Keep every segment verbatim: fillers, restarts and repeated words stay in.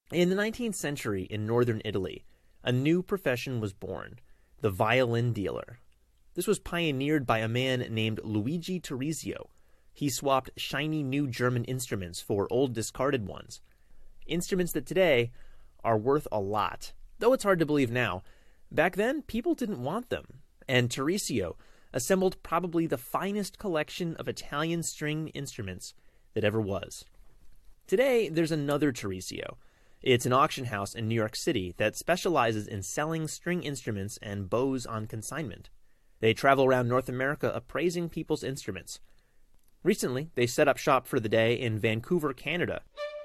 In the nineteenth century in northern Italy, a new profession was born, the violin dealer. This was pioneered by a man named Luigi Terrizio. He swapped shiny new German instruments for old discarded ones. Instruments that today are worth a lot, though it's hard to believe now. Back then, people didn't want them, and Terrizio assembled probably the finest collection of Italian string instruments that ever was. Today, there's another Terrizio. It's an auction house in New York City that specializes in selling string instruments and bows on consignment. They travel around North America appraising people's instruments. Recently, they set up shop for the day in Vancouver, Canada.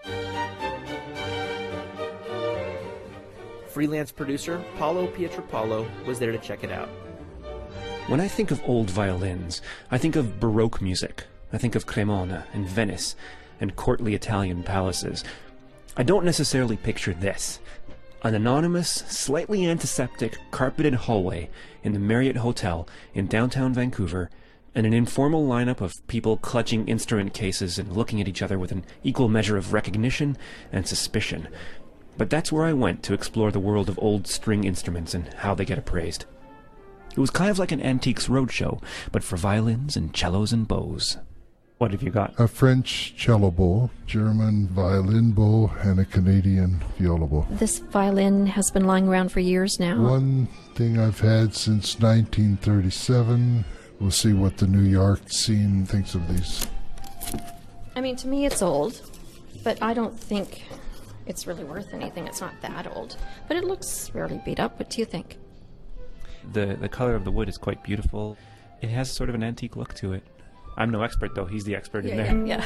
Freelance producer Paolo Pietropalo was there to check it out. When I think of old violins, I think of Baroque music. I think of Cremona and Venice and courtly Italian palaces. I don't necessarily picture this. An anonymous, slightly antiseptic, carpeted hallway in the Marriott Hotel in downtown Vancouver, and an informal lineup of people clutching instrument cases and looking at each other with an equal measure of recognition and suspicion. But that's where I went to explore the world of old string instruments and how they get appraised. It was kind of like an antiques roadshow, but for violins and cellos and bows. What have you got? A French cello bow, German violin bow, and a Canadian viola bow. This violin has been lying around for years now. One thing I've had since nineteen thirty-seven. We'll see what the New York scene thinks of these. I mean, to me it's old, but I don't think it's really worth anything. It's not that old. But it looks really beat up. What do you think? The the color of the wood is quite beautiful. It has sort of an antique look to it. I'm no expert, though. He's the expert yeah, in there. Yeah,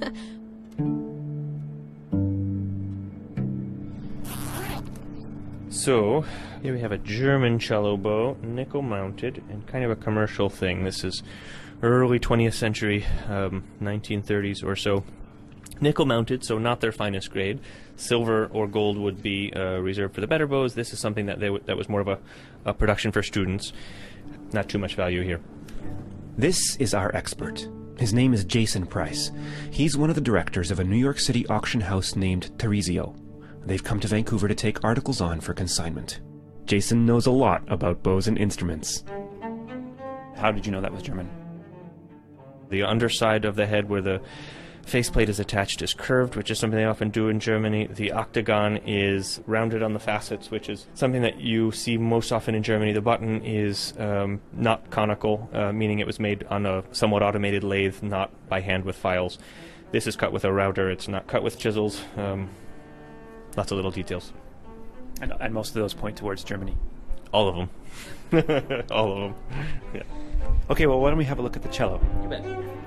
yeah. So, here we have a German cello bow, nickel mounted, and kind of a commercial thing. This is early twentieth century, um, nineteen thirties or so. Nickel mounted, so not their finest grade. Silver or gold would be uh, reserved for the better bows. This is something that they w- that was more of a, a production for students. Not too much value here. This is our expert. His name is Jason Price. He's one of the directors of a New York City auction house named Terrizio. They've come to Vancouver to take articles on for consignment. Jason knows a lot about bows and instruments. How did you know that was German? The underside of the head where the faceplate is attached is curved, which is something they often do in Germany. The octagon is rounded on the facets, which is something that you see most often in Germany. The button is um, not conical, uh, meaning it was made on a somewhat automated lathe, not by hand with files. This is cut with a router. It's not cut with chisels. Um, lots of little details. And, and most of those point towards Germany. All of them. All of them. Yeah. Okay, well, why don't we have a look at the cello? You bet.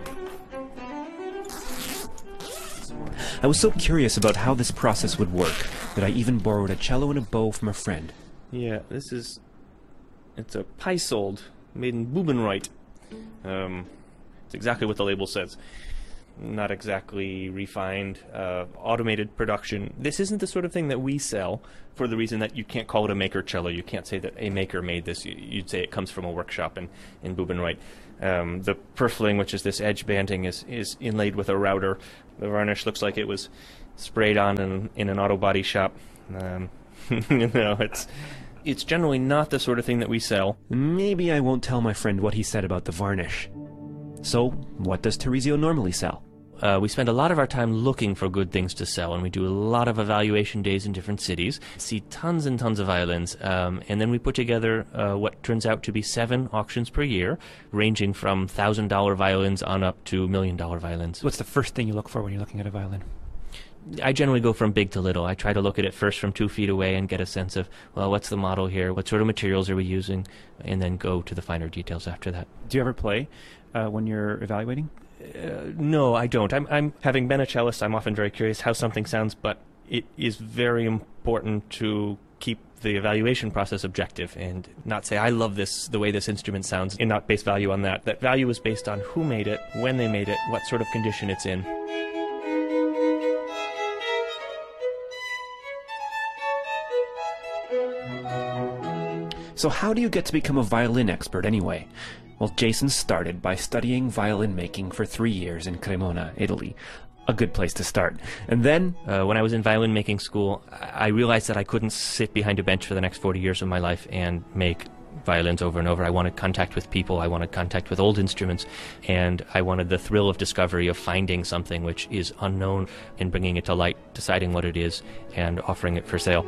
I was so curious about how this process would work that I even borrowed a cello and a bow from a friend. Yeah, this is... It's a Peisold, made in Bubenreuth. Um, it's exactly what the label says. Not exactly refined, uh, automated production. This isn't the sort of thing that we sell for the reason that you can't call it a maker cello. You can't say that a maker made this. You'd say it comes from a workshop in, in Bubenreuth. Um, the purfling, which is this edge banding, is, is inlaid with a router. The varnish looks like it was sprayed on in, in an auto body shop. Um, you know, it's it's generally not the sort of thing that we sell. Maybe I won't tell my friend what he said about the varnish. So, what does Terrizio normally sell? Uh, we spend a lot of our time looking for good things to sell, and we do a lot of evaluation days in different cities, see tons and tons of violins, um, and then we put together uh, what turns out to be seven auctions per year, ranging from one thousand dollars violins on up to million dollar violins. What's the first thing you look for when you're looking at a violin? I generally go from big to little. I try to look at it first from two feet away and get a sense of, well, what's the model here? What sort of materials are we using? And then go to the finer details after that. Do you ever play uh, when you're evaluating? Uh, no, I don't. I'm, I'm having been a cellist, I'm often very curious how something sounds, but it is very important to keep the evaluation process objective and not say, I love this, the way this instrument sounds, and not base value on that. That value is based on who made it, when they made it, what sort of condition it's in. So how do you get to become a violin expert anyway? Well, Jason started by studying violin making for three years in Cremona, Italy. a good place to start. And then, Uh, when I was in violin making school, I I realized that I couldn't sit behind a bench for the next forty years of my life and make violins over and over. I wanted contact with people, I wanted contact with old instruments, and I wanted the thrill of discovery of finding something which is unknown and bringing it to light, deciding what it is, and offering it for sale.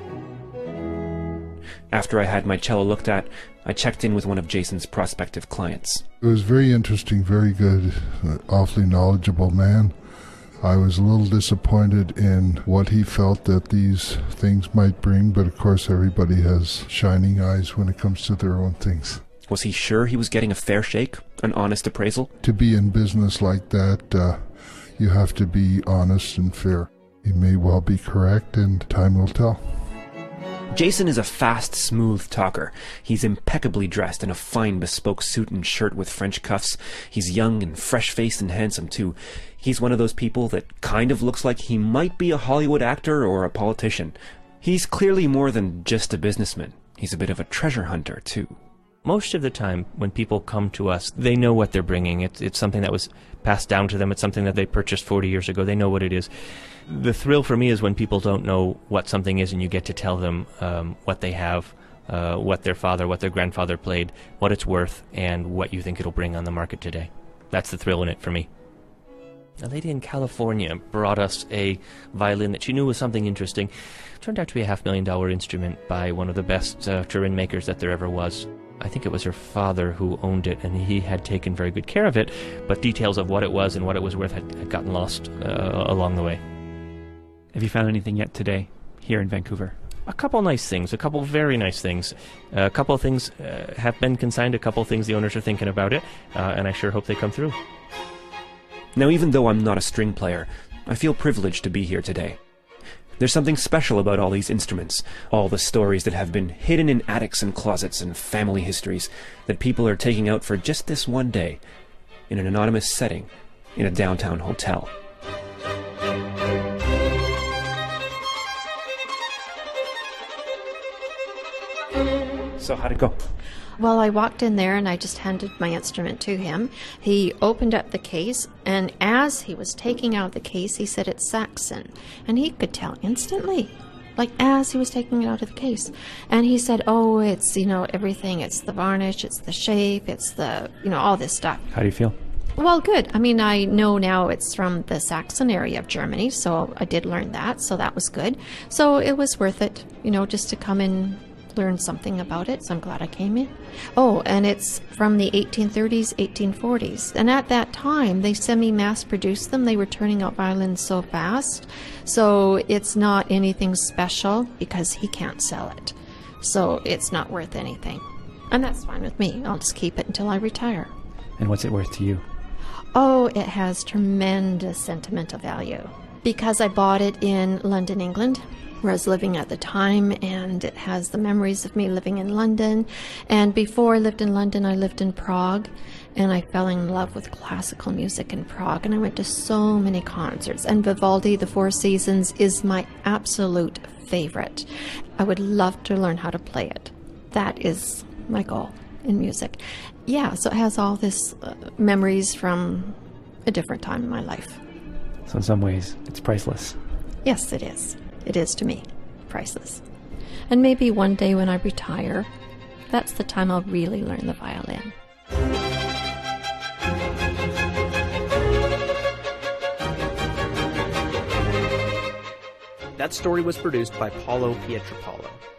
after I had my cello looked at, I checked in with one of Jason's prospective clients. It was very interesting, very good, uh, awfully knowledgeable man. I was a little disappointed in what he felt that these things might bring, but of course everybody has shining eyes when it comes to their own things. Was he sure he was getting a fair shake? An honest appraisal? To be in business like that, uh, you have to be honest and fair. He may well be correct, and time will tell. Jason is a fast, smooth talker. He's impeccably dressed in a fine bespoke suit and shirt with French cuffs. He's young and fresh-faced and handsome, too. He's one of those people that kind of looks like he might be a Hollywood actor or a politician. He's clearly more than just a businessman. He's a bit of a treasure hunter, too. Most of the time, when people come to us, they know what they're bringing. It's, it's something that was passed down to them. It's something that they purchased forty years ago. They know what it is. The thrill for me is when people don't know what something is and you get to tell them um, what they have, uh, what their father, what their grandfather played, what it's worth, and what you think it'll bring on the market today. That's the thrill in it for me. A lady in California brought us a violin that she knew was something interesting. It turned out to be a half million dollar instrument by one of the best uh, Turin makers that there ever was. I think it was her father who owned it, and he had taken very good care of it, but details of what it was and what it was worth had, had gotten lost uh, along the way. Have you found anything yet today, here in Vancouver? A couple nice things, a couple very nice things. Uh, a couple of things uh, have been consigned, a couple of things the owners are thinking about it, uh, and I sure hope they come through. Now, even though I'm not a string player, I feel privileged to be here today. There's something special about all these instruments, all the stories that have been hidden in attics and closets and family histories that people are taking out for just this one day, in an anonymous setting, in a downtown hotel. So how'd it go? Well, I walked in there and I just handed my instrument to him. He opened up the case, and as he was taking out the case, he said it's Saxon. And he could tell instantly, like as he was taking it out of the case. And he said, oh, it's, you know, everything. It's the varnish, it's the shape, it's the, you know, all this stuff. How do you feel? Well, good. I mean, I know now it's from the Saxon area of Germany, so I did learn that, so that was good. So it was worth it, you know, just to come and learn something about it, so I'm glad I came in. Oh, and it's from the eighteen thirties, eighteen forties. And at that time, they semi-mass produced them. They were turning out violins so fast. So it's not anything special because he can't sell it. So it's not worth anything. And that's fine with me. I'll just keep it until I retire. And what's it worth to you? Oh, it has tremendous sentimental value because I bought it in London, England, where I was living at the time, and it has the memories of me living in London. And before I lived in London, I lived in Prague, and I fell in love with classical music in Prague, and I went to so many concerts. And Vivaldi, The Four Seasons, is my absolute favorite. I would love to learn how to play it. That is my goal in music. Yeah, so it has all this uh, memories from a different time in my life. So in some ways, it's priceless. Yes, it is. It is to me, priceless. And maybe one day when I retire, that's the time I'll really learn the violin. That story was produced by Paulo Pietropalo.